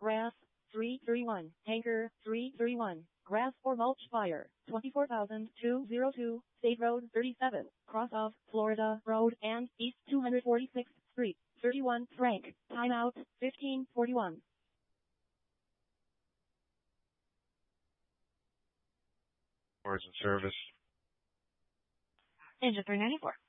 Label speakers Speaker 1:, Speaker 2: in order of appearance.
Speaker 1: Grass, 331. Tanker, 331. Grass or mulch fire, 24,202, State Road 37, cross of Florida Road and East 246th Street, 31 Frank, timeout, 1541.
Speaker 2: Words in service.
Speaker 3: Engine 394.